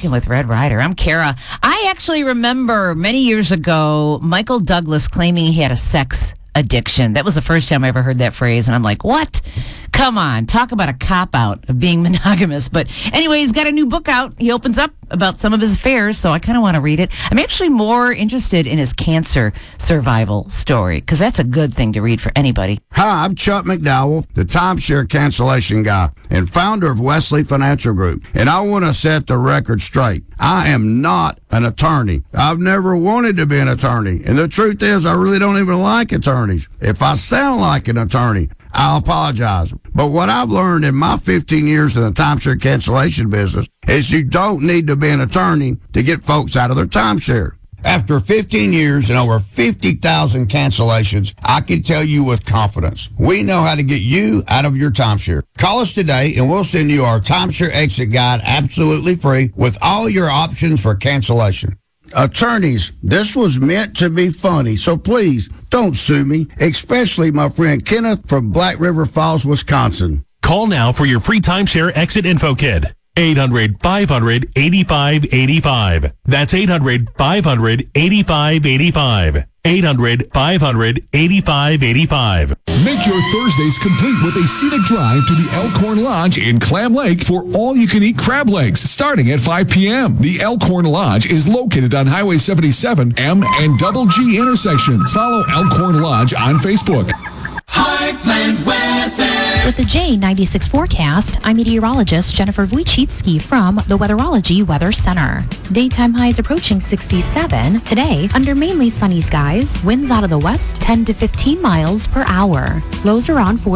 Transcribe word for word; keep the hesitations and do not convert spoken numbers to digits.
Rocking with Red Ryder. I'm Kara. I actually remember many years ago Michael Douglas claiming he had a sex addiction. That was the first time I ever heard that phrase, and I'm like, what? Come on, talk about a cop-out of being monogamous. But anyway, he's got a new book out. He opens up about some of his affairs, so I kind of want to read it. I'm actually more interested in his cancer survival story, because that's a good thing to read for anybody. Hi, I'm Chuck McDowell, the timeshare cancellation guy and founder of Wesley Financial Group, and I want to set the record straight. I am not an attorney. I've never wanted to be an attorney, and the truth is I really don't even like attorneys. If I sound like an attorney, I'll apologize. But what I've learned in my fifteen years in the timeshare cancellation business is you don't need to be an attorney to get folks out of their timeshare. After fifteen years and over fifty thousand cancellations, I can tell you with confidence, we know how to get you out of your timeshare. Call us today and we'll send you our timeshare exit guide absolutely free with all your options for cancellation. Attorneys, this was meant to be funny, so please don't sue me, especially my friend Kenneth from Black River Falls, Wisconsin. Call now for your free timeshare exit info kit. eight hundred, five hundred, eighty-five eighty-five. That's eight hundred, five hundred, eighty-five eighty-five. eight hundred, five hundred, eighty-five eighty-five. Make your Thursdays complete with a scenic drive to the Elkhorn Lodge in Clam Lake for all-you-can-eat crab legs starting at five p.m. The Elkhorn Lodge is located on Highway seventy-seven, M and Double G intersections. Follow Elkhorn Lodge on Facebook. Heartland Weather. With the J ninety-six forecast, I'm meteorologist Jennifer Wojcicki from the Weatherology Weather Center. Daytime highs approaching sixty-seven. Today, under mainly sunny skies, winds out of the west ten to fifteen miles per hour. Lows around forty.